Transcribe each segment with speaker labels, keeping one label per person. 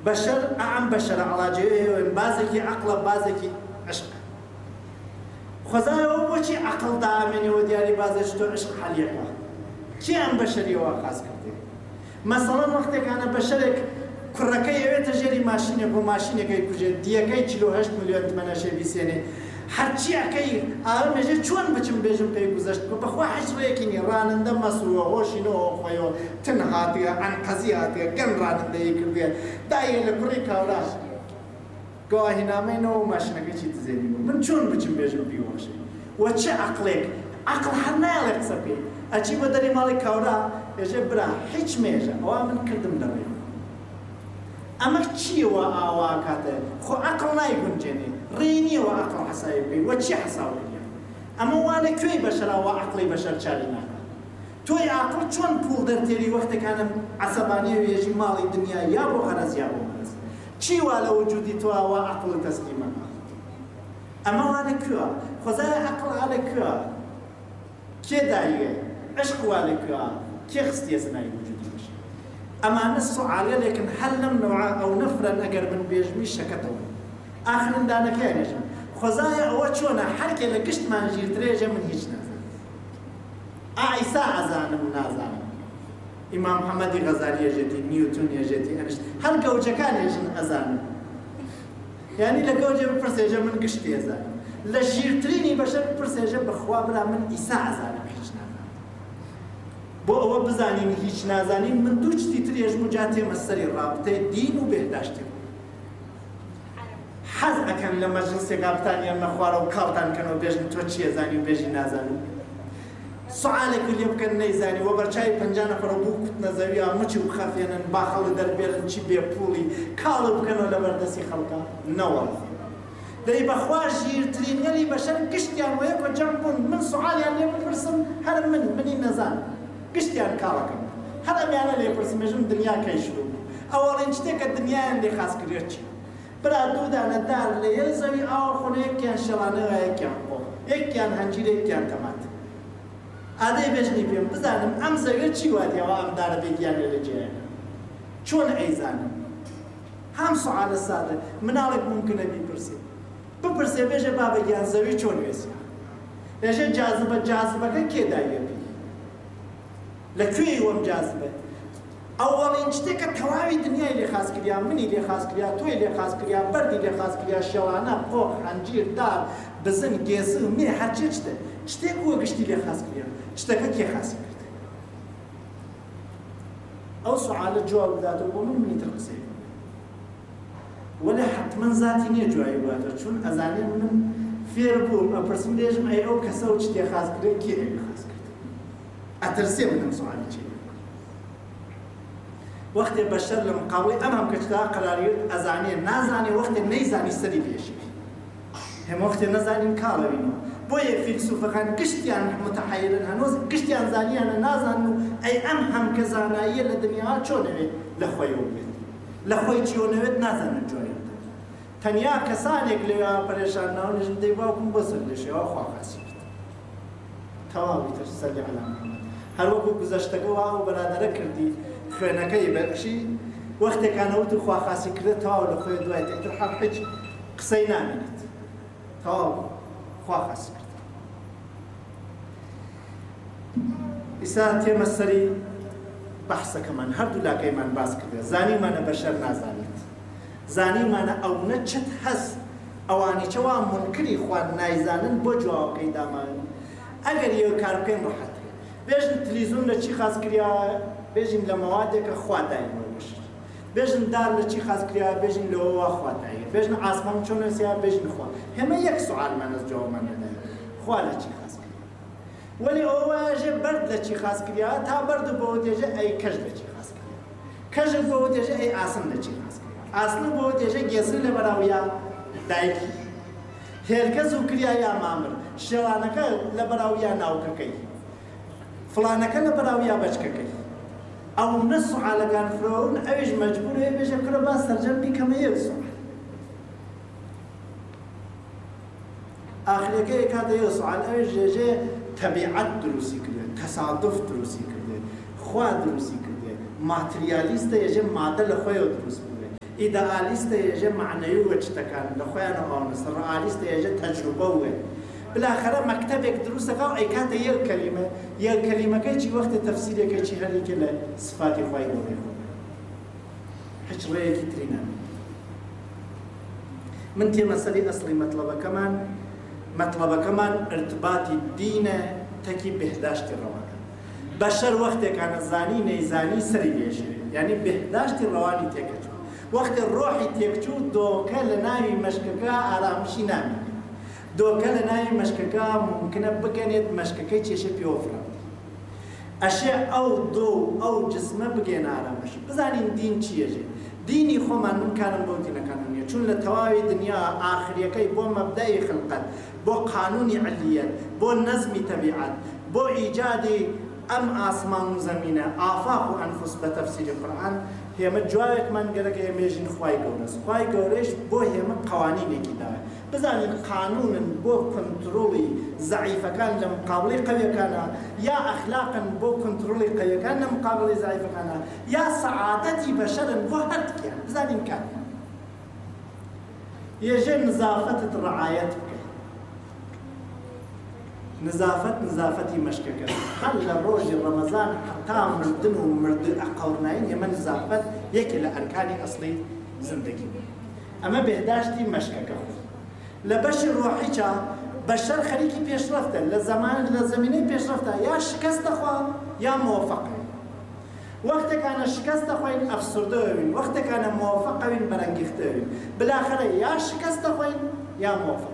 Speaker 1: بشر عام بشر على جهه بازكي عقل بازكي عشق خزايا وبوشي عقل دامني ودياري بازش تو عشق حليقه كي عم بشري واقاس كردي مثلا وقت كان بشرك كركي يتجري ماشينه بو ماشينه كي كوجه ديكاي كيلو 8 مليون تمناشه بيسنه هرچی اکی آرام میشه چون بچم بیشم پی گذشت که بخواه حجره کنی راننده مسئول هوشینو خویو تنهاتی عن قضیاتی کن راننده یکردیه دایی لکوری کاراش گاهی نامه نو ماشینه چی تزیدی من چون بچم بیشم پی واشی و چه عقلك عقل حنالك سبی اچی بدری مالی کارا یه برا هیچ میشه آوا من کردم داری اما چی و آواکاته خو عقل نایگون جنی رینی و عقل حسابی و چی حسابی اما والا کوی بشر و عقلی بشر چاری نه توی عقل چون پول در تیری وقت کانم عصبانی و یجی مالی دنیا یا بو خرز یا بو خرز چی والا وجودی تو و عقل تسلیمه اما والا کوا خوزای عقل والا کوا کی دایه عشق والا کوا کی خستی زنای وجودی باشه اما نسو عالی لیکن هل نمنوع او نفرن اگر من بیجمی شکتو آخر دانه کیانش خدای او چونه هر کی لگشت من جیرتریجه من هیچ نزن عیسی ازانم نازانم امام محمد غزالی جدی نیوتن جدی انش هر گوجکان یجن ازانم یعنی لگوجه بپرسیجه من گشتی ازانم لجیرترینی بشر بپرسیجه بخوا برا من عیسی ازانم هیچ نزانم بو او بزانیم هیچ نزانیم من دو چتی تریج مجاتی مستری رابطه دین و بهداشتی حز اکن لمجلس قابطانیان نخواره و کارتان کنو بیجن تو چیه زانی و بیجی نزانی سؤاله کلی بکن نیزانی و برچای پنجانه پر بو کتن زوی آمچی و خفینن باخل در بیرن چی بی پولی کالو بکنو لبردسی خلقا نوال دای بخواه جیرترین یلی بشر گشتیان و یکو جنبون من سؤالیان لی بپرسم هر منی نزان گشتیان کالا کن هر امیانه لی پرسم میجم دنیا که شروع اولین چطه که دنیا اندی خاص کریه چی برا دو دانه دار لیل زوی آور خونه یکیان شلانه و یکیان خواه یکیان هنجیر یکیان تمات آده بجنی بیم بزنم ام زوی چی وادی و ام داره بگیان لیجه چون ایزانم هم سؤال ساده منالک ممکنه بپرسی بجه بابا گیان زوی چون ویسی لیجه جاذبه که دایه بی لکوی وم جاذبه اولین چیزی که تمامی دنیای لیخاص کریا منی لیخاص کریا توی لیخاص کریا بردی لیخاص کریا شلانه پوخ هنجیر دار بزن گیسه می هر چیزی کو گشتی لیخاص کریا چیزی که کی خاص کرد او سؤال جواب داده و منی ترقصی ولی حتما ذاتی نه جوابی داده چون ازانی من فیر بوم اپرسم دیجم ای او کسا و چیزی خاص کرد کی خاص کرد اترسی منم سؤالی چی وقت بشر لمقابل امام كشتا قراريت ازاني نازاني وقت نيزاني سري بيشي هم وقت نازاني كالوينو بوي فيلسوف كان كشتيان متحيرن هنوز كشتيان زاني انا نازانو اي ام هم كزانايه لدنيا چونوي لخويوبت لخوي چونوت نازان جوي تنيا كسانك ليا پريشان ناو نجم ديواكم بسلش يا خو خاسيت تمام تسلي على محمد هر وقت گذشتگو او برادر کردی خوێنەکەی بەخشی وەختێک کانەوت خواخاسی کرد تاو لە خۆی دوای تێکتر حەق هیچ قسەی نامێنێت تاو خواخاسی کرد ئیسا تێمە سەری بەحسەکەمان هەردوو لاکەیمان باس کردێ زانیمانە بەشەر نازانێت زانیمانە ئەو نەچەت هەز ئەوانی چەوا منکری خوان نایزانن بۆ جوابەکەی دامان ئەگەر یەو کار بکەین ڕەحەت بێژن تلیزون لە چی خاز کریا بيجن لموادك خواتاي نوش بيجن دار لشي خاص كريا بيجن لو خواتاي بيجن عاصمه شلون سيا بيجن خوا هم يك سؤال ما نس جواب ما ندى خوا لشي خاص كريا ولي هو جا برد لشي خاص كريا تا برد بود يجي اي كج لشي خاص كريا كج بود يجي اي عاصم لشي خاص كريا عاصم بود يجي جسر لبراويا دايك هركز وكريا يا مامر شلانك لبراويا ناوككي فلانك لبراويا بچككي او نص على كان فرعون ايش مجبور هي بيجي كربا سرجم بكم يوسف اخر كي كاد يوسف على ايش جي طبيعت دروسي كده تصادف دروسي كده خوا دروسي كده ماترياليست يجي ماده لخو دروس كده ئیدەئالیستە معنەوی وەچتەکان لە خۆیان ئاونس ڕئالیستە تەجروبە وێ بالاخره مەکتەبێک دروست دەکا و ئەیکاتە یەک کەلیمەکەی چی وەختە تەفسیرێکێکی هەرێکی لە سفاتی خوای گەورەی هیچ ڕێیەکی تری نامێت. من تێ مەسەلەی ئەسڵی مەطلبەکەمان ارتباطی دینە تەکی بێهداشتی ڕەوانە. بەشەر وەختێکانە زانی نەیزانی سەری لێژێت، یعنی بێهداشتی ڕەوانی تێکەچوو. وەختێ ڕۆحی تێکچوو دۆکە لە ناوی مەشکەکە ئارامشی نامێت. دۆکە لە ناوی مەشکەکە ممکنە بگەنێت مەشکەکەی چێشە پێوەفرات. ئەشێ ئەو دۆ ئەو جسمە بگێن ئارامش. بزانین دین چیەژێ؟ دینی خۆمان من کارم بۆ دینەکانم نییە، چون لە تەواوی دنیا ئاخریەکەی بۆ مەبدەی خلقەت، بۆ قانونی علیەت، بۆ نەزمی تەبیعەت، بۆ ئیجادی ئەم ئاسمان و زەمینە ئافاق و ئەنفوس بە تەفسیری قورئان هێمە جوایەکمان گەرەکە هێمێژین خوای گەورەس. خوای گەورەش بۆ هێمە قوانینێکی داوە. بزانین قانونن بۆ کۆنتڕۆڵی زەعیفەکان لە مقابڵی قەویەکانە، یا ئەخلاقن بۆ کۆنتڕۆڵی قەویەکان لە مقابڵی زەعیفەکانە، یا سەعادەتی بەشەرن بۆ هەردووکیان. بزانین کات یەژێ نزافەتت ڕعایەت بکەیت. نزافەتی مەشکەکە هەر لە ڕۆژی ڕەمەزان حتا مردن و ئەقەورناین ئێمە نزافەت یەکێ لە ئەرکانی ئەسڵی زندگی. ئەمە بێهداشتی مەشکەکە. لە بەشی ڕۆحیچە بەشەر خەریکی پێشرەفتە، لە زەمینەی پێشرەفتە، یا شکست دەخوا یا موفەقە. وەختێکانە شکست دەخواین ئەفسوردەوین، وەختێکانە موفەقەوین بەرەنگیختەوین. بلاخەرە یا شکست دەخواین یا موفەق.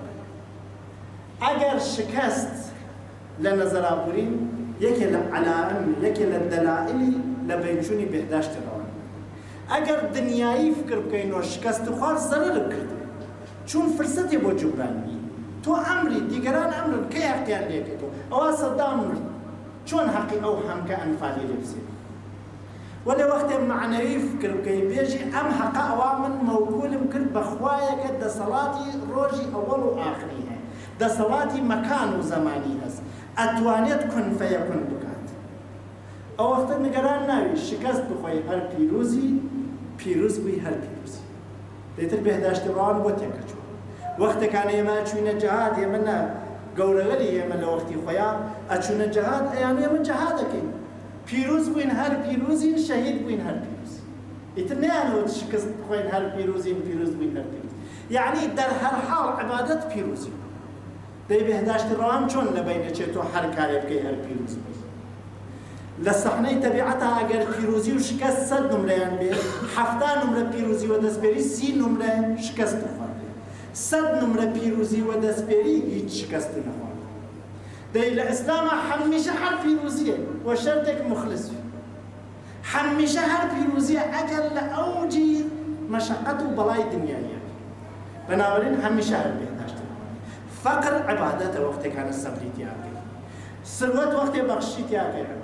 Speaker 1: ئەگەر شکست لە نەزەرابوورین یەکێ لە عەلائم، یەکێ لە دەلائلی لە بینچوونی بێهداشتی ڕەوان. ئەگەر دنیایی فکر بکەینەوە شکست خوار زەرەرت کردووە، چون فرسەتێ بۆ جوبرانی. تۆ ئەمری دیگەران ئەمرن کەی حەقیان لێکێتەوە؟ ئەوە سەدام مرد، چۆن حەقی ئەو هەمکە ئەنفالی لێ بسێت؟ وەلێ وەختێ معنەوی فکر بکەی بێژی ئەم حەقە ئەوا من مەوکولم کرد بە خوایەکە دەسەڵاتی ڕۆژی ئەوەڵ و ئاخری هەیە، دەسەڵاتی مەکان و زەمانی هەست، ئەتوانێت کون فەیەکون بکات. ئەو وەختە نیگەران ناوی شکست بخۆی هەر پیرۆز بووی هەر پیرۆزی. دەیتر بێهداشتی ڕەوان بۆ تێکەچووە. وەختێکانە ئێمە ئەچوینە جەهاد، ئێمە گەورەگەلی ئێمە لە وەختی خۆیان ئەچوونە جەهاد، ئەیان ئێمە جەهاد دەکەین. پیرۆز بووین هەر پیرۆزین، شەهید بووین هەر پیرۆزی. ئیتر نەیانەوە شکست بخۆین هەر پیرۆزین، پیرۆز بووین هەر پیرۆزی. یعنی دەر هەر حاڵ عیبادەت پیرۆزی. دەی بێهداشتی ڕەوان چۆن لەبینە چێتۆ هەر کارێ بکەی هەر پیرۆز بی. لە سەحنەی تەبیعەتە ئەگەر پیرۆزی و شکست 100 نمرەیان بێت، 70 نمرە پیرۆزی و دەستپێری، 30 نمرە شکست نەخوارد. 100 نمرە پیرۆزی و دەستپێری هیچ شکست نەخوارد. دەی لە ئیسلامە هەمیشە هەر پیرۆزیە و شەرتێک مخلص بی. هەمیشە هەر پیرۆزیە ئەگەر لە ئەوجی مەشەقەت و بەڵای دنیایە. بەنابەرین هەمیشە هەر بێهداشتی. فقر عبادەتە وەختێکانە سەبری تیاکەی. سروەت وەختێ بەخشی تیاکەی عبادەت.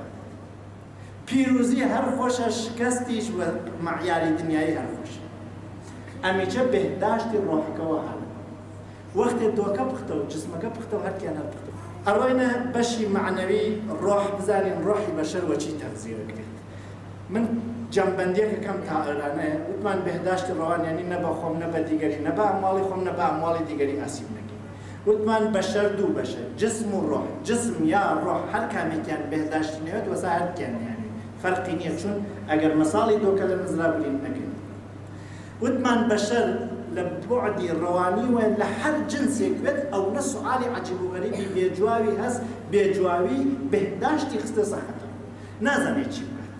Speaker 1: پیرۆزی هەر خۆشە، شکستیش و معیاری دنیایی هەر خۆشە. ئەمیچە بێهداشتی ڕۆحەکەوە هەڵە. وەختێ دۆکە پختە و جسمەکە پختە و هەرکیان هەر پختە. ئەڕۆینە بەشی معنەوی ڕۆح، بزانین ڕۆحی بەشەر وەچی تەغزیە بکرێت. من جەمبەندیەکە کەم تائێرانەیە، وتمان بێهداشتی ڕەوان یعنی نە بە خۆم نە بە دیگەری، نە بە ئەمواڵی خۆم نە بە ئەمواڵی دیگەری ئاسیب نەکەین. وتمان بەشەر دوو بەشە، جسم و ڕۆح. جسم یا ڕۆح هەر کامێکیان بێهداشتی نەوێت وەسا هەرکیان هەیە. فەرقی نییە، چون ئەگەر مەساڵی دۆکە لە نزرابرین نەکەین. وتمان بەشەر لە بوعدی ڕەوانی و لە هەر جنسێک بێت، ئەو نە سوعالی عەجیب و غەریبی بێجواوی هەست، بێجواوی بێهداشتی خستە سەحەتە، نازانێت چی بکات.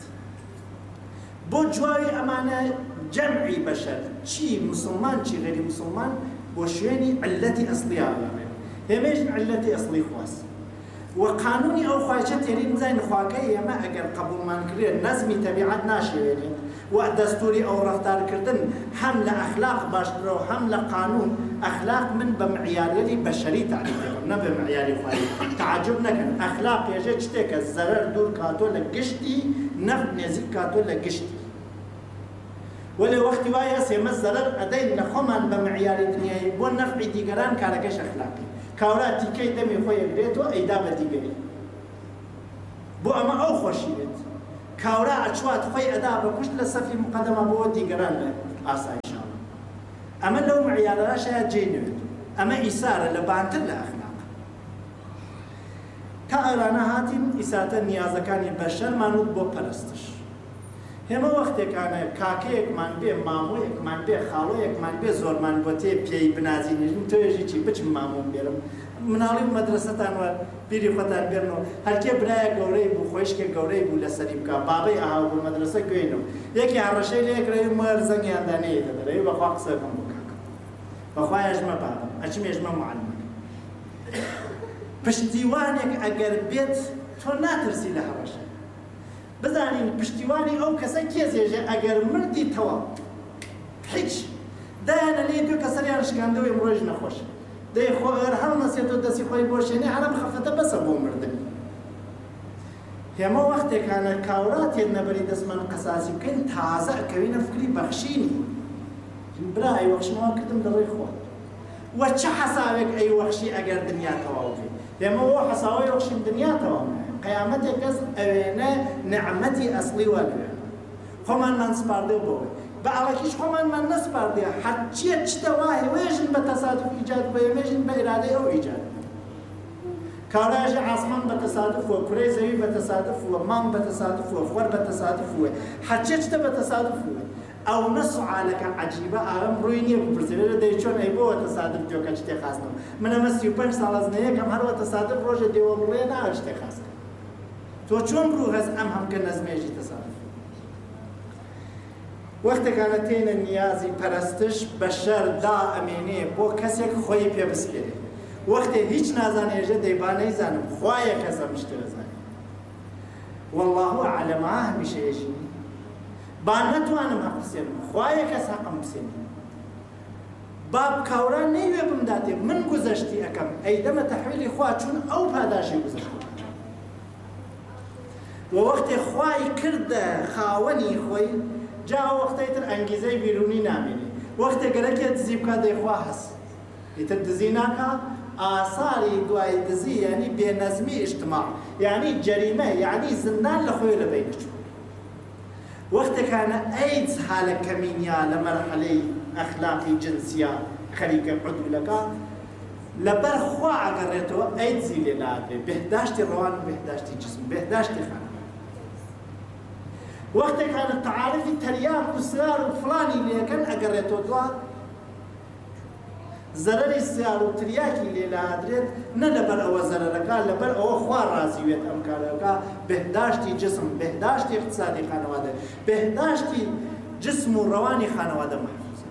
Speaker 1: بۆ جواوی ئەمانە جەمعی بەشەر، چی مسلمان چی غەیری مسلمان، بۆ شوێنی عیلەتی ئەسڵیە ئەڵێن. هێمەش عیلەتی ئەسڵی خواست. و قانونی ئەو خواچە تێرین بزانین خواکەی ئێمە ئەگەر قبولمان کرێت نەزمی تەبیعەت ناشێوێنێت و دەستوری ئەو ڕەفتارکردن هەم لە ئەخلاق باشترەوە هەم لە قانون. ئەخلاق من بە معیارێتی بەشەری تعریف دەکەم، نە بە معیاری خوایی. تعجب نەکەن، ئەخلاق ێژە شتێکە زەرەر دوور کاتۆ لە گشتی، نەفع نێزیک کاتۆ لە گشتی. وەلێ وەختی وایە ئێمە زەرەر ئەدەین لە خۆمان بە معیاری دنیایی، بۆ نەفعی دیگەران کارەکەش ئەخلاقی. کاورا تیکەی دەمی خۆی ئەگرێتەوە ئەیدا بە دیگەری، بۆ ئەمە ئەو خۆشی بێت. کاورا ئەچوات خۆی ئەدا بە کوشت لە سەفی مقەدەمە بۆ دیگەران لە ئاسایشە. ئەمە لەو معیارە شاید جێنوێت ئەمە ئیسارە لە بانتر لە ئەخلاق تا ئەرانە هاتین ئیساتە نیازەکانی بەشەرمان وت بۆ پەرستش هێمە وەختێکانە کاکەیەکمان بێ مامۆیەکمان بێ خاڵۆیەکمان بێ زۆرمان بۆ تێ پێی بنازینێژین تۆێژی چی بچم مامۆم بێرم مناڵی مەدرسەتان وە بیری خۆتان بێنەوە هەرکێ برایە گەورەی بوو خۆشکێک گەورەی بوو لەسەری بکە بابەی ئاهاو بوو مەدرسە گوێنەوە یەکی هەڕەشەی لێکرەوی مەر زەنگیاندانەیە دەدەرەوی بەخوا قسەکەم بکە بەخوا ێژمە بابم ئەچم ێژمە معلمەکە پشتیوانێک ئەگەر بێت تۆ ناترسی لە هەڕەشە بزانین پشتیوانی ئەو کەسە کێزێژە ئەگەر مردی تەواو هیچ دایانە لێ دوو کەسەریان شکاندەوە ئەمڕۆژ نەخۆشە دەی خۆ ئەر هەڵ نەسێتەوە دەستی خۆی بۆ شوێنێ هەرم خەفەتە بەسە بۆ مردن هێمە وەختێکانە کاوراتێن نەبەری دەستمان قەساسی بکەین تازە ئەکەوینە فکری بەخشینی برا ئەیوەخشنەوە کردم دەڵێ خۆ وە چه حەساوێک ئەیوەخشی ئەگەر دنیا تەواو بێ هێمە وە حەساوەی وەخشین دنیا تەواو قیامەتێک کەس ئەوێنە نعمەتی ئەسڵی وەلوێ خۆمانمان سپاردێ بۆی بە ئەڵەکیش خۆمانمان نەسپاردێ هەرچیە چتە وایە وێژن بە تەسادف ئیجاد بە وێژن بە ئیرادەی ئەو ئیجاد کاڕاژی ئاسمان بە تەسادف وە کوڕەی زەوی بە تەسادف وە مانگ بە تەسادف وە خوەر بە تەسادف وە هەرچیە چتە بە تەسادف وە ئەو نەسوعالەکە عەجیبە ئاوەم ڕووی نییە بپرسێرە دەی چۆن ئەی بۆوە تەسادف جۆکە شتێ خاستنەوە من ئەمە 35 ساڵ ئەزنەیەکەم هەروە تەسادف ڕۆژە دێوە بڵێ ناوە شتێ خاستن تۆ چۆن بڕوو هەز ئەم هەمکە نەزمێژی تەسادف وەختێکانە تێنە نیازی پەرستش بەشەر دا ئەمێنێ بۆ کەسێک خۆی پێ بسپێرێ وەختێ هیچ نازانێژە دەیبانەی زانم خوایە کەسە مشترە زانێ والله ئەعلەم هەمیشە ێژین با نەتوانم هەق بسێنم خوایە کەس هەقم بسێنم با کاوران نەیوێ بمداتێ من گوزەشتی ئەەکەم ئەی دەمە تەحویلی خوا چون ئەو پاداشی گوزەشتی وەختێ خوای کردە خاوەنی خۆی جا وەختەی تر ئەنگیزەی بیرونی نامێنێ وەختێ گەرەکێ دزی بکات دەیخوا هەست ئیتر دزی ناکا ئاساری دوای دزی یعنی بێنەزمی ئیجتیماع یعنی جەریمە یعنی زندان لە خۆی لەبەی نەچوو وەختێکانە ئەیدز حالە کەمینیا لە مەرحەلەی ئەخلاقی جنسیە خەریکە عودولەکە لەبەر خوا ئەگەڕێتەوە ئەیدزی لێ نادرێ بێهداشتی ڕەوان و بێهداشتی جسم بێهداشتی خانە وەختێکانە تەعارفی تەریاک و سرار و فڵانی لێەکەن ئەگەڕێتەوە دوا زەرەری سیار و تریاکی لێ نادرێت نە لەبەر ئەوە زەرەرەکە لەبەر ئەوە خوا ڕازیوێت ئەم کارەکە بێهداشتی جسم بێهداشتی اقتصادی خانەوادە بێهداشتی جسم و ڕەوانی خانەوادە محفوظە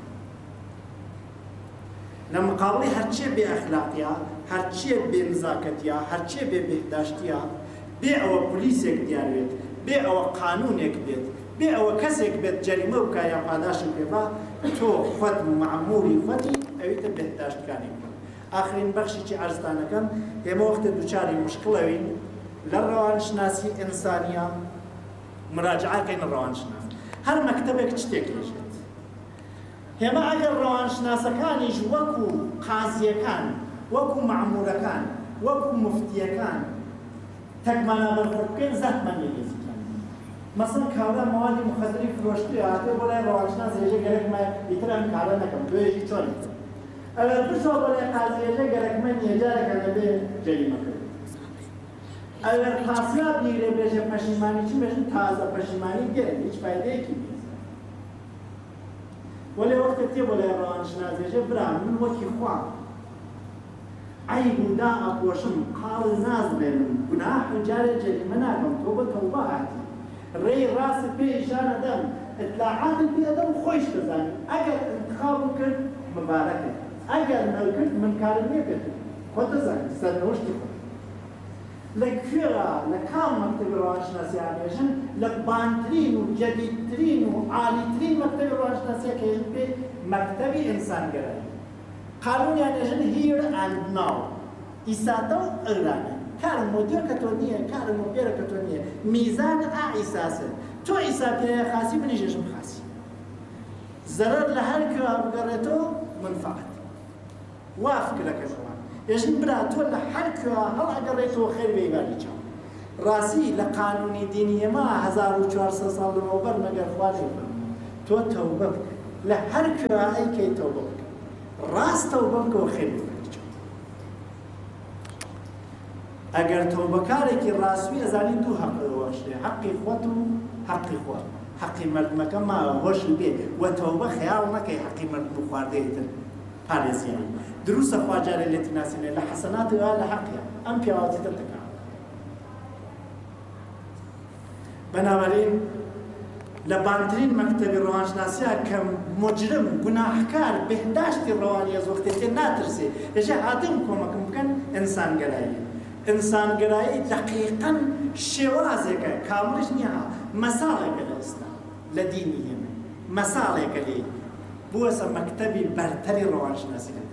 Speaker 1: لە مقابڵی هەرچیە بێ ئەخلاقیە هەرچیە بێ نزاکەتیە هەرچیە بێ بێهداشتیە بێ ئەوە پلیسێک دیارێت بێ ئەوە قانونێک بێت بێ ئەوە کەسێک بێت جەریمە بکە یا پاداشی پێبا تۆ خۆت مەعموری خۆتی ئەویتە بێهداشتەکانی بکەن ئاخرین بەخشێکی عەرزتانەکەم ئێمە وەختە دووچاری مشکڵەوین لە ڕەوانشناسی ئینسانیە مراجعەکەین ڕەوانشناس هەر مەکتەبێک شتێک لێژێت هێمە ئەگەر ڕەوانشناسەکانیش وەکو قازیەکان وەکو مەعمورەکان وەکو مفتیەکان تەکمانە بەرخۆ بکەین زەحمەنی لێزیکەن مەسەڵەن کاورە مەوادی مخەدری فرۆشتووە هاتێ بۆ لای ڕەوانشناس هێژە گەرەکمە ئیتر ئەم کارە نەکەم توێژی چۆنی ئەگەر بچۆ بۆ لای قازیێژە گەرەکمە نیەجارێکە دەبێ جەریمەکە ئەگەر قاسیا بیرێ بێژە پەشیمانی چی بێژن تازە پەشیمانی گەرن هیچ فایدەیەکی نیست وەلێ وەختە تێ بۆ لای ڕەوانشناس هێژە برا من وەکی خوا عیب و دا ئەپۆشم قاڵ نازبێنم گوناح جارێ جەریمە ناکەم تۆ بە تەوبە هاتی ڕێی ڕاست پێ ئیشانە دەم ئەتلاعاتت پێ دەم خۆیش دەزانم ئەگەر انتخابم کرد مبارەکە ئەگەر نەکرد من کارم نییە کرد خۆ دەزانم سەرنەوشتی خۆ لە کوێرە لە کام مەکتەبی ڕەوانشناسیانێژن لە بانترین و جەدیدترین و عالیترین مەکتەبی ڕەوانشناسیە کە هێژن پێ مەکتەبی ئینسانگەرایی قانونیان هێژن here and now ئیساتە و ئەرانە کارم مۆدیۆ کە تۆ نییە کارم مۆبێرە کە تۆ نییە میزان ئا ئیساسە تۆ ئیسا پێیە خاسی منیژێژم خاسی زەرەر لە هەر کوێ بگەڕێتەوە منفعەت وا فکرەکە شوان هێژن برا تۆ لە هەر کوێ هەڵ ئەگەڕێتەوە خێر بێیبانی چاو ڕاستی لە قانونی دینی ئێمە 1400 ساڵ لەمەوبەر مەگەر خوا لێ تۆ تەوبە بکە لە هەر کوێ ئەیکەی تەوبە بکە ڕاست تەوبە بکەوە خێری بکەیت. ئەگەر تەوبەکارێکی ڕاستوی ئەزانی دوو حەقی حەقی خۆت و حەقی خۆت. حەقی مردمەکە ماوە هۆشی بێ وە تەوبە خەیاڵ نەکەی حەقی مردم و خواردەیەتر پارێزیانی. دروستە خواجارێ لێتی ناسینێ لە حەسەناتی وا لە حەقیە ئەم پیاوەتیتر دەکات. بنابراین لە بانترین مەکتەبی ڕەوانشناسیە کە مجرم گوناحکار بەهداشتی ڕەوانیە زۆختێتێ ناترسێ ێژە هاتم کۆمەکم بکەن ئینسانگەرایی. ئینسانگەرایی دەقیقەن شێوازێکە کاملش نییە مەساڵێکە لە ئیسلام لە دینی هێمە مەساڵێکە لێ بووەسە مەکتەبی بەرتەری ڕەوانشناسیەکە.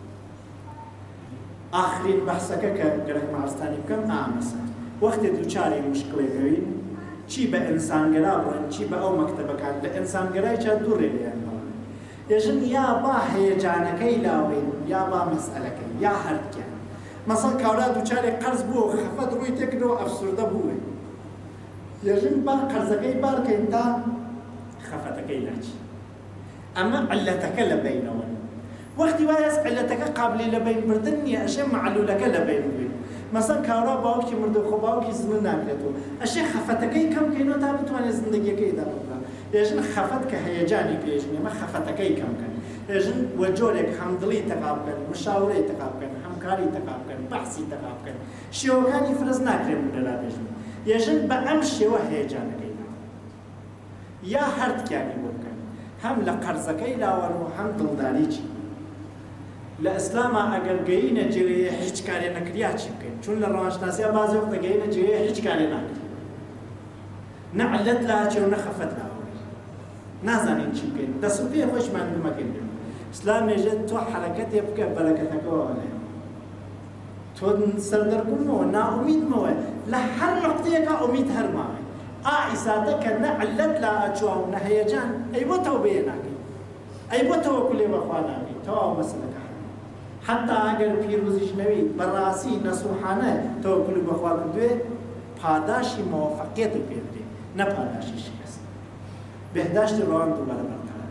Speaker 1: ئاخرین بەحسەکە کە گەرەک مەعستانی بکەم ئامەسە وەختێ دووچاری مشکڵێکەوین چی بە ئینسانگەرا بڕێن چی بە ئەو مەکتەبەکان لە ئینسانگەرای چا دوو ڕێگەیان ێژن یا با هەیەجانەکەی لاوێن یا با مەسئلەکەی یا هەردکەن. مەسەڵ کاورا دووچارێک قەرز بووە خەفەت ڕووی تێکردەوە ئەفسوردە بووێ ێژن با قەرزەکەی بارکەین تا خەفەتەکەی لاچی. ئەمە عیلەتەکە لە بینەوە. وەختی وایە عیلەتەکە قابلی لە بین بردن نییە ئەشێ معلولەکە لە بین بێت. مەسەڵ کاورا باوکی مردە خۆ باوکی زمن ناکرێتەوە ئەشێ خەفەتەکەی کەم بکەینەوە تا بتوانێت زندگیەکەی دابڕا. ێژن خەفەت کە هەیەجانی پێشنی ئەمە خەفەتەکەی کەم بکەن. ێژن وە جۆرێک هەمدڵی تەقا بکەن مشاورەی تەقا بکەن هەمکاری تەقا بکەن بەحسی تەقا بکەن شێوەکانی فرز ناکرێن لەلا بێژن. ێژن بە ئەم شێوە هەیەجانەکەی یا هەردکیانی بۆ بکەن هەم لە قەرزەکەی لاوەن و هەم دڵداریی. لە ئیسلامە ئەگەر گەیینە جێوەیە هیچ کارێ نەکریا چی بکەین چون لە ڕەوانشناسیە بازی وەختە گەیینە جێوەیە هیچ کارێ ناکرێت نە عیلەت لاچێ و نە خەفەت لاوە نازانین چی بکەین دەست و پێ خۆشمان بمەکەین. ئیسلام مێژێت تۆ حەرەکەتێ بکە بەرەکەتەکەەوە لێ تۆ سەردەربوونەوە ناومێدمەوە لە هەر نقطەیەکە ئومید هەرماوێ ئائیسادە کە نە عیلەت لا ئەچوە و نە هەیەجان ئەی بۆ تەوبەیە ناکەین ئەی بۆ تەوەکولێ بەخوا ناکەین تەواو مەسەلەکە. حتا ئەگەر پیرۆزیش نەوی بەڕاستی نەسوحانە تەوەکولی بەخوا کردوێ پاداشی مەوەفەقیەتی پێ بدرێ نە پاداشی شکست. بەهداشتی ڕەوان دووبارە بەرقەرار.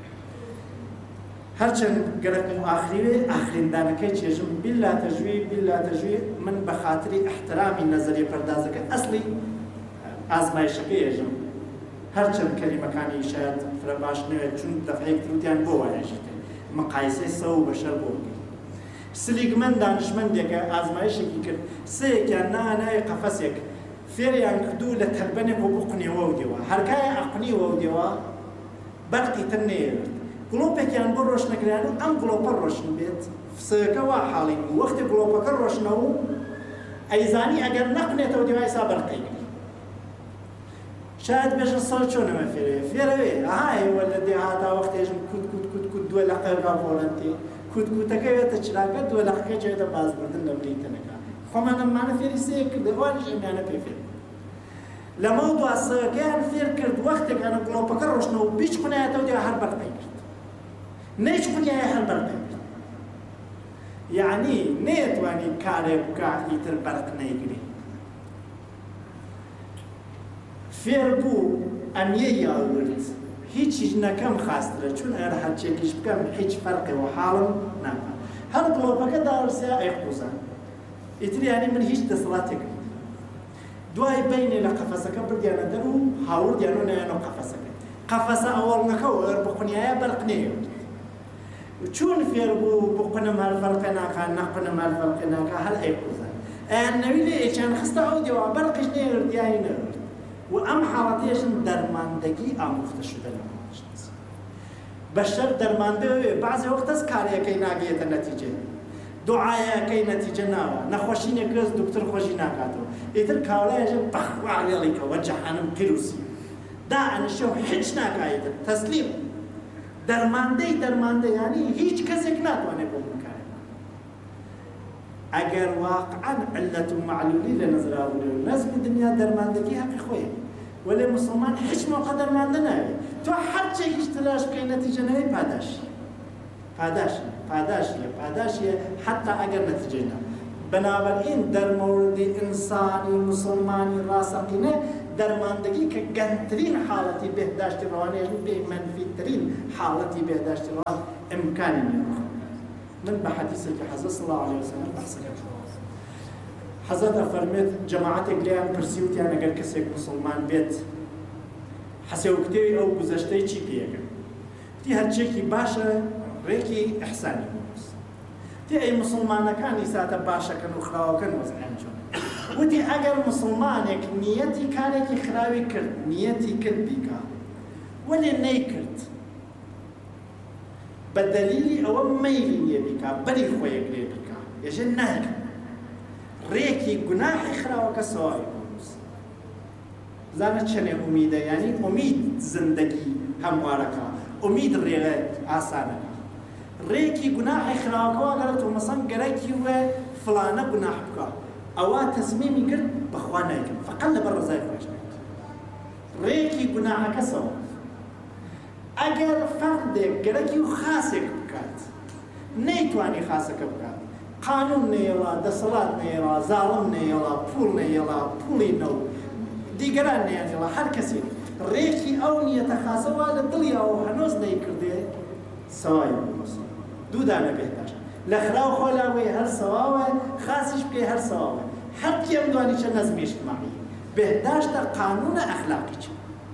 Speaker 1: هەرچەند گەرەک و ئاخریوێ ئاخریندانەکەی چێژم بیللا تەژوی من بە خاتری احترامی نەزەریە پەردازەکە ئەسڵی ئازمایشەکەی ێژم هەرچەند کەلیمەکانی شاید فرە باش نوێت چون دەفعەیەک تروتیان بۆ وایەژێتێ مقایسەی سە و بەشەر بۆ بکەین. سلیگمەن دانشمەندێکە ئازمایشێکی کرد سەیەکیان نانای قەفەسێک فێریان کردوو لە تەربەنێک بۆ بقنیەوە و دێوە هەرکایە ئەقنیوە و دێوە بەرقی تر نێوێت گڵۆپێکیان بۆ ڕۆشنەکرایان و ئەم گڵۆپە ڕۆشن بێت سەیەکە وا حاڵی بوو وەختی گڵۆپەکە ڕۆشنەوە و ئەیزانی ئەگەر نەقنێتەوە دێوای سا بەرقەی کرد. شاید بێژن سەڵ چۆنەمە فێرەوێ ئاهایەوە لە دێهاتا وەختێژن کود دووە لە قەرگا بۆڵەنتێ کودکوتەکەوێتە چراکە دووە لەقەکە جێتە بازبردن لە بریتەنەکە خۆمان ئەمانە فێری سەیە کرد ئەوانیش ئەمیانە پێ فێر لەمە دواسەکەیان فێر کرد وەختێکانە گڵۆپەکە ڕۆشنەوە بیچ قونایەتەوە دێ هەر بەرقەی کرد نەیچ قونایە هەر بەرقەی کرد. یعنی نەیەتوانی کارێک بکە ئیتر بەرق نەیگری. فێر بوو ئەمیە یاورد هیچیش نەکەم خاسترە چون ئەر هەرچێکیش بکەم هیچ فەرقی و حاڵم ناکەم هەر گڵۆپەکە داڕسیا ئەیقوزان ئیتر یانی من هیچ دەسەڵاتێکم دوای بینێ لە قەفەسەکە بردیانە دەر و هاوردیانە نایەنە قەفەسەکە قەفەسە ئەوەڵنەکە و ئەر بقونیایە بەرق نەیەوت چون فێر بوو بقونە مال فەرقی ناکە نەقونە مال فەرقی ناکە هەر ئەیقوزان ئەیان نەوی لێ ئێچیان خستە ئەو دێوە بەرقیش نەیەورد یانی نەورد و ئەم حاڵەتێژن دەرماندەگی ئامۆختە شدە لە ڕەوانشناسی. بەشەر دەرماندەوێ بەعزێ وەختەس کارێکەکەی ناگەیەتە نەتیجە دوعایەکەی نەتیجە ناوە نەخۆشینێک کەس دوکتەر خۆشی ناکاتەوە ئیتر کاولایەژە بەخوا لێڵیکەوە جەحەنم پیرۆسی دا ئەنشێ و هیچ ناکایەتر تەسلیم دەرماندەی یانی هیچ کەسێک ناتوانێت بۆ بکارێت. ئەگەر واقعاً عیلەت و معلولی لە نەزراوە نەزمی دنیا دەرماندەگی حەقی خۆیە وەلێ موسڵمان هیچ موقع دەرماندە ناوێت تۆ هەرچێکیش تلاش بکەی نەتیجە نەوەی پاداشیە حتا ئەگەر نەتیجەی نا. بەنابەرئین دەرمەوردی ئینسانی موسڵمانی ڕاستەقینە دەرماندەگی کە گەنجترین حاڵەتی بێهداشتی ڕەوانەیە بێ مەنفیترین حاڵەتی بێهداشتی ڕەوان ئیمکانی نییە من بحديثك حضرت صلى الله عليه وسلم بحثك حضرت فرميت جماعتك ليان برسيوتي أنا قال كسيك مسلمان بيت حسيوكتي أو گذشتي چي بيگم تي هرچيكي باشا ريكي إحساني بوس تي أي مسلمان كان يساتا باشا كانوا خراو كان وزعين جون ودي أجر مسلمانك نيتي كانك خراوي كرد نيتي كرد بيكا ولا نيكرد بدليلي أو ميلي بيكا بري خويك لي بيكا يجن نهك ريكي جناحي خراوك سواي بوس زانت شنو أميدة يعني أميد زندگي همواركا أميد ريغة آسانك ريكي جناحي خراوك وقالت ومصن قريكي وفلانة جناح بكا أو تصميمي قرد بخوانا يكن فقل برا زي فاشنك ريكي جناحك سوا أجر فردك قريكي وخاسك بكات نيتواني خاسك بكات قانون نيلا دسلات نيلا ظالم نيلا بول نيلا بولي نو دیگران نیازیلا هر کسی ریکی او نیت خاصه ولی دلی او هنوز نیکرده سوای دو دانه بهتر لخراو خلاوی هر سواه خاصش بکی هر سواه هر کیم دوانی چه نظم اجتماعی بهداشت قانون اخلاقی چه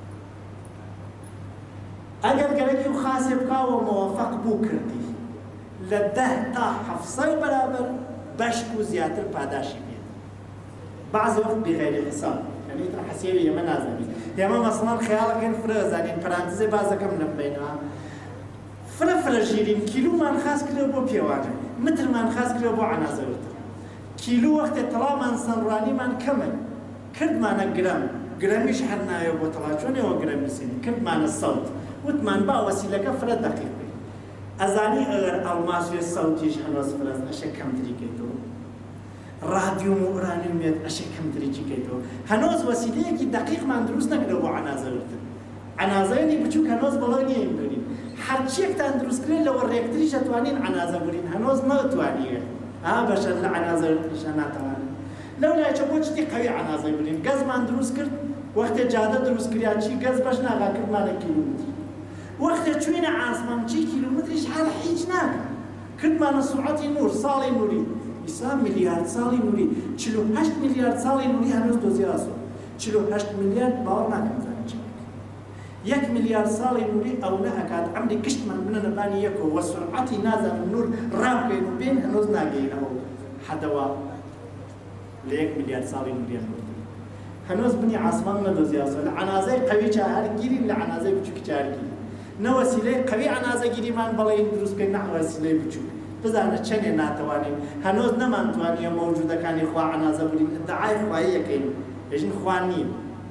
Speaker 1: اگر گرکی خاصه بکا و موافق بو کردی لده تا حفظه برابر بشکو زیادر پاداشی بید بعض وقت بغیر حساب يعني ترى حسيبي يا منازمي يا ما مصنع خيالك إن فرز يعني فرانسي بعضك من بينها فرجيرين كيلو ما نخاس كيلو بو بيوانا مثل ما نخاس كيلو بو عنازوت كيلو وقت طلا ما نصنراني ما نكمل كرد ما نجرام جراميش حنا يبو طلا شوني هو جرامي سين كرد ما الصوت وثمان با وسيلة كفر دقيق أزاني أغر الماس في الصوت يش حنوس فرز أشياء كم تريكيتو راديو موراني ميت أشياء كم تريكيتو هنوز وسيلة كي دقيق ما ندرس نقدر بو عنازوت عنازيني بتشوك هنوز بلوني يمكن هرچی اکتان درست کردن لو ریکتریش توانین عناصر برین هنوز ما توانیه بشر لعناصر نشانه توان لو لا يشوفوش تي قوي عناصر برين غاز ما درست کرد وقت جاده درست کردن چی غاز باش ناقا کرد ما کیلومتر وقت چوین عاصمه چی کیلومترش حال هیچ ناقا کرد ما سرعت نور سال نوری 20 میلیارد سال نوری 48 میلیارد سال نوری هنوز دوزیاسو 48 میلیارد باور نکنید 1 مليار سال نوري أو نهكات عمري كشت من نباني يكو وسرعتي نازل النور راب بين وبين هنوز ناقين أو حدوا ل 1 مليار سال نوري هنوز بني عاصمان ندوزي أصلا عنازي قوي شهر جيري لعنازي بتشوك شهر جيري نوسيلة قوي عنازي جيري من بلاين دروس كي نحو وسيلة بتشوك بزانا چني ناتواني هنوز نمان تواني موجودة كان إخوة عنازي بولين ادعاء إخوائية كين يجن إخوانين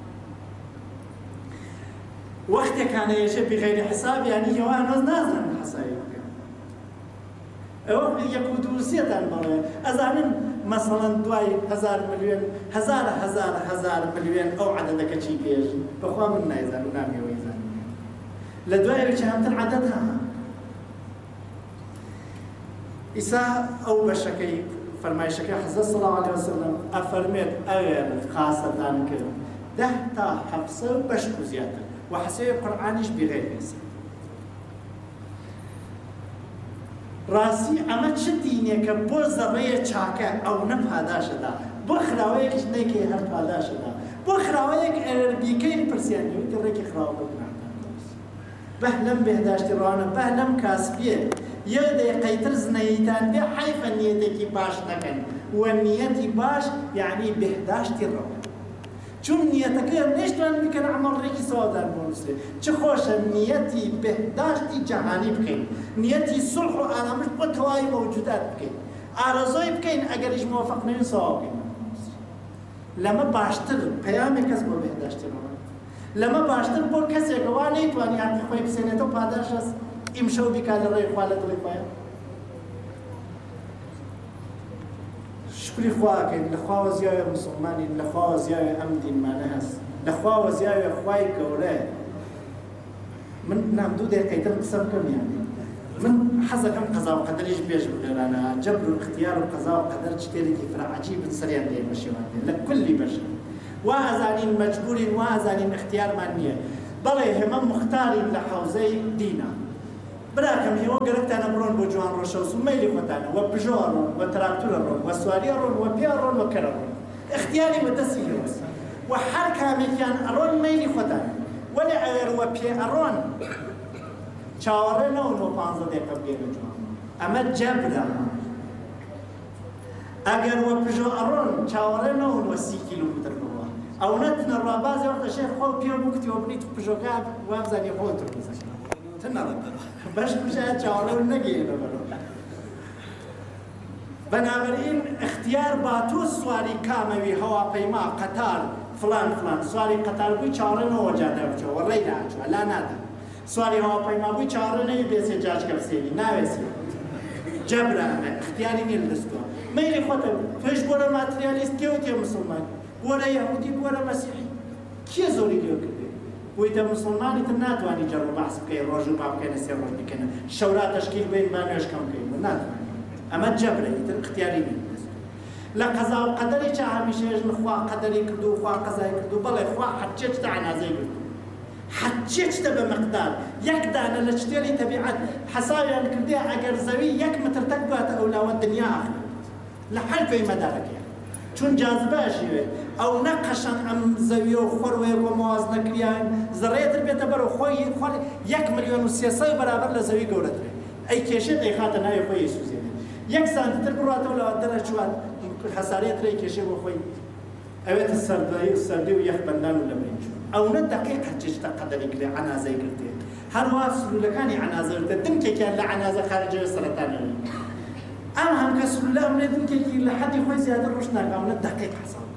Speaker 1: وقت كان يجي بغير حساب يعني هو أنا نازل من حسابي أو يكودوسية تنبغي أزعلن مثلا دواي 1000 مليون 1000 مليون أو عددك شيء بيجي بخوا من نايزان ونامي ويزان لدواي بيجي عددها إساء أو بشكي فرمايشكي حضرت صلى الله عليه وسلم أفرميت أغير خاصة ذلك ده تا حفصة بشكو زيادة وحسي قرآنش بغير حساب راسي أما تشديني كبو زرية شاكة أو نبهداش دا بخراويك نيكي هربهداش دا بخراويك بيكين برسياني ويتريكي خراوك بهلم بهداش ترانا بهلم كاسبية يدي قيتر زنيتان بي حيفا نيتي باش نكن والنيتي باش يعني بهداش ترانا چون نیتك نشتن میکنه عمل ریکی سوادار بونسه چه خوشه نیتی بهداشتی جهانی بکن نیتی صلح و آرامش با توای موجودات بکن آرزوی بکن اگرش موافق نمی سواب بکن لما باشتر پیام کس با بهداشتی رو لما باشتر با کسی گوانی توانی حقی خوی بسینه تو پاداش است امشو بیکال رای خوالت لی خواه شكري خواك لخوا وزياء مسلماني لخوا وزياء أمدي ما نهس لخوا وزياء خواي كوراه من نام دودة قيتر قسم كم يعني من حظ كم قضاء وقدر يجبيش بغيرانا جبر الاختيار وقضاء وقدر تشتري كيف عجيب سريع دي مشيوان لكل بشر وازانين مجبورين وازانين اختيار مانية بل هم مختارين لحوزي دينا براکەم هێوە گەرەکتانە بڕۆن بۆ جوان ڕۆشەوس و مەیلی خۆتانە وە پژۆ ڕۆن وە تراکتورە ڕۆن وە سواری ڕۆن وە پیا ڕۆن وە کەرە ڕۆن اختیاری بە دەستی هێوەست و هەر کامێکیان ئەڕۆن مەیلی خۆتانە وەلی ئەگەر وە پێ ئەڕۆن چاوەڕێ نەون وە 15 دقیقە بگەێنە جوان ئەمە جەبرە ئەگەر وە پژۆ ئەڕۆن چاوەڕێ نەون وە 30 کیلومتر بڕوە ئەو نەتنە ڕوا بازی وەختە شێخ خۆ پێ بکتیوە بنیت پژۆکە وابزانی خۆتر بزەکە باش بشاید چاوەڕێ نەگەێنە بەرەوە بەنابەرئین اختیار با تۆ سواری کامەوی هەواپەیما قەتار فلان سواری قەتار بووی چاوەڕێنەوە جادە بچەوە وەڕێی ناچوە لا نادا سواری هەواپەیما بووی چاوەڕێ نەوی بێسێ جاچکە بسێنی ناوێسی جەبرە ئەمە اختیاری نیە لە دەستەوە مەیلی خۆتە توێش بۆرە ماتریالیست کێوە تێ مسلمان بۆرە یەهودی بۆرە مەسیحی کێ زۆری لێو کردێ بوویتە مسلمانی تر ناتوانی جەڕ و بەحس بکەی ڕۆژ و با بکەنە سێ ڕۆژ بکەنە شەورا تەشکیل بین با نوێژکەم بکەین ناتوانی ئەمە جەبرە ئیتر اختیاری نیە لە قەزا و قەدەری چا هەمیشەیەش خوا قەدەری کردو و خوا قەزای کردو بەڵێ خوا هەرچێ شتە عنازەی کردو هەرچێ شتە بە مەقدار یەک دانە لە شتێری تەبیعەت حەسابیان کردێ ئەگەر زەوی 1 متر تەک باتە ئەولاوە دنیا ئاخرەت لە هەر کوێی مەدارەکەیە چون جاذبەشیوێ ئەو نەقەشەن ئەم زەویە و خۆروەیە بۆ موازنەکریان زڕێتر بێتە بەرەو خۆی 1,300,000 بەرابەر لە زەوی گەورەترێ ئەی کێشێت ئەی خاتە ناوی خۆی سوزێنێت 1 سانتیمتر بڕاتەوە لەوە دەرەچوات حەسارەترێ کێشێ بۆ خۆی ئەوێتە سەردی و یەخبەندان و لە برنج ئەو نە دەقیق هەرچێشتە قەدەری کرێ عنازەی کردێ هەروە سلولەکانی عنازەکە دنکێکیان لە عنازە خارجەوە سەرەتانەوە ئەم هەم کە سلولە ئەمنێ دنکێکی لە حەدی خۆی زیاتر ڕۆژ ناکە ئەو نە دەقیق حەساب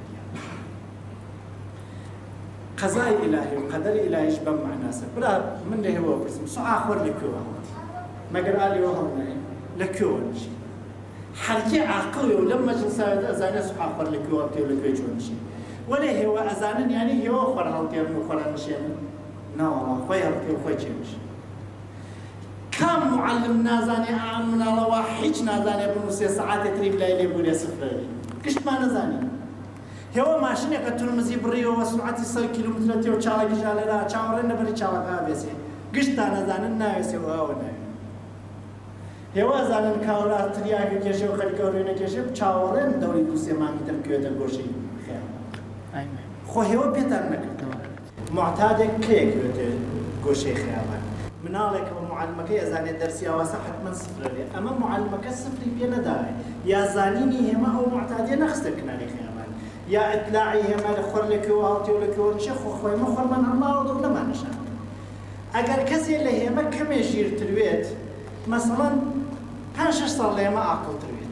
Speaker 1: قەزای ئیلاهی و قەدەری ئیلاهیش بەم معناسە برا من لە هێوە پرسم سوعا خۆر لەکوێوە مەگەر ئالیەوە هەڵنایە لەکوێوە نشی حەرکی عاقڵی و لەم مەجلساوێت ئەزانێ سوعا خۆر لەکوێوە بکەی و لەکوێ چۆن نشی وەلێ هێوە ئەزانن یانی هێوە خۆر هەڵتێرن و خۆران نشێنن ناوەڵا خۆی هەڵتێ و خۆی چێ نشێن کام معلم نازانێ ئام مناڵەوە هیچ نازانێ بنووسێ سەعاتێ تری بلای لێ بوو لێ سفرەوی گشتمان نەزانین هێوە ماشینێکە تورمزی بڕیەوە سرعەتی 100 کیلومترە تێ و چاڵێکی ژالێرا چاوەڕێ نەبەری چاڵەکە بێسێ گشتان نەزانن ناوێسێ و ئەوە ناوێ هێوە ئەزانن کاوەرا تریاکە کێشێ و خەریکە و ڕێنە کێشێ چاوەڕێن دەوری دووسێ مانگی دەبکەوێتە گۆشەی خێڵ خۆ هێوە پێتان نەکردەوە معتادێک کێکوێتە گۆشەی خەیاڵان مناڵێک بە معلمەکەی ئەزانێت دەرسی ئاواسە حتمما سفرە لێ ئەمە معلمەکە سفری پێ نەداوێ یا زانینی هێمە ئەو معتادیە نەخستە کناری خەیاڵان یا ئەتلاعی هێمە لە خۆر لەکوێوە هاڵتێ و لەکوێوە چێ خۆی مەخۆرمان هەڵماوە دڵ نەمانەشان ئەگەر کەسێ لە هێمە کەمێ ژیرتر بێت مەسەڵەن 5-6 ساڵ لە هێمە عاقڵتر بێت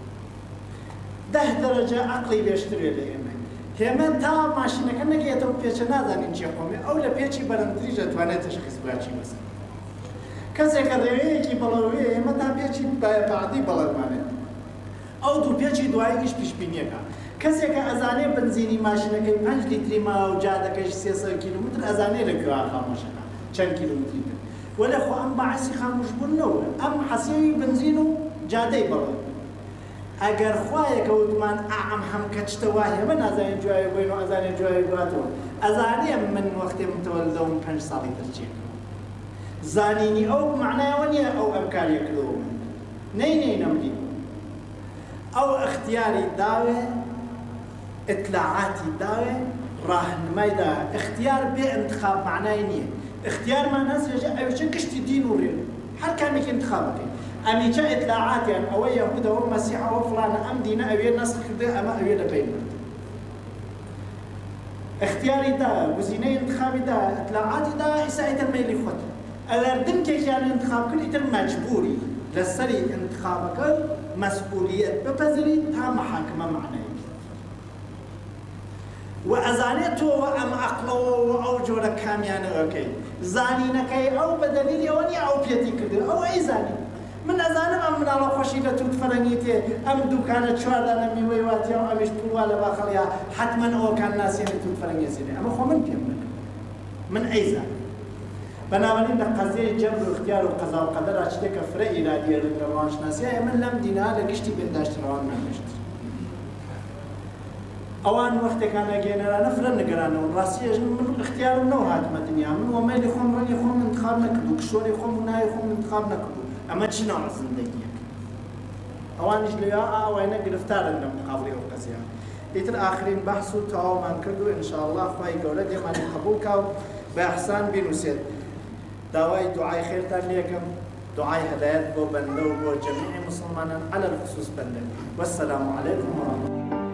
Speaker 1: 10 دەرەجە عەقڵی بێشتر بێت لە هێمە هێمە تا ماشینەکە نەگەیەتەوە پێچە نازانین چێ خۆمێ ئەو لە پێچی بەرەمتریش دەتوانێت تەشخیص بچی بەسەر کەسێکە ڕێوەیەکی بەڵەوەیە ئێمە تا پێچی بەعدی بەڵەوانێت ئەو دوو پێچی دواییش پیشبینیەکە کەسێکە ئەزانێ بنزینی ماشینەکەی 5 لیتری ماوە و جادەکەش 300 کیلومتر ئەزانێ لەکوێوە خامۆشەکە چەند کیلومتری بێت وەلە خۆ ئەم بەعسی خامۆشبوونەوە ئەم حەسێوی بنزین و جادەی بەڵەوە ئەگەر خوایەکە وتمان ئەم هەم کەچتەوە هێمە نازانێت جوایی بووین و ئەزانێت جوایی بواتەوە ئەزانێ من وەختێ متەوەلدەوم 5 ساڵی دەرچێکەوە زانینی ئەو معنایەوە نییە ئەو ئەم کاریە کردەوە من نەی نەمدی ئەو اختیاری داوێ اطلاعاتی داوێ ڕاهنمای دا اختیار بێ انتخاب معنای نییە اختیارمان هەستێژە ئەوێ گشتی دین و ڕێ هەر کامێکی انتخابەکەی ئەمیچە اطلاعاتیان ئەوە یەهودەوە مەسیحەوە فڵانە ئەم دینە ئەوێ نەسخ کردێ ئەمە ئەوێ لە پێی برد اختیاری دا گزینەی انتخابی دا اطلاعاتی دا ئیسایتە مەیلی خۆت ئەگەر دنکێکیان انتخاب کرد ئیتر مەجبوری لەسەری انتخابەکە مەسئولیەت بپەذیری تا مەحاکمە معنایی و ئەزانێت تۆوە ئەم عەقڵەوە و ئەو جۆرە کامیانەوەکەی زانینەکەی ئەو بە دەلیلی ئەوە نییە ئەو پێتی کردن ئەو ئەیزانی من ئەزانم ئەم مناڵە خۆشی لە توت فەرەنگی تێ ئەم دوکانە 4 دانە میوەی واتیە و ئەمیش پوڵوا لە باخەڵیا حتمما ئەوەکان ناسێنێت توت فەرەنگی زێنێ ئەمە خۆ من پێم نەکرد من ئەیزانم بنابراین لە قەزیەی جەبر و اختیار و قەزا و قەدەرا شتێکە فرە ئیرادیە لە ڕەوانشناسیە من لەم دینە لە گشتی بێداشتەوەوان نەگەشت ئەوان وەختێکان ئەگەێنەرانە فرە نگەرانەوە ڕاستیەش من اختیارم نەوە هاتمە دنیا من وەمەلی خۆم ڕەنی خۆم انتخاب نەکردو کشۆری خۆم و ناوی خۆم انتخاب نەکردو ئەمە چ ناوە زندگیەک ئەوانیش لێیا ئاوانە گرفتارن لە مقابڵی ئەو قەزیان ئیتر ئاخرین بەحث و تەواومان کرد و ئینشاءالله خوای گەورە دێمانی قبوڵ کا و بە ئەحسان بینووسێت داوای دوعای خێرتان لێکەم دعای هدایت بۆ بەندە و بۆ جەمیع مسلمانان على الخصوص بەندە والسلام عليكم ورحمة الله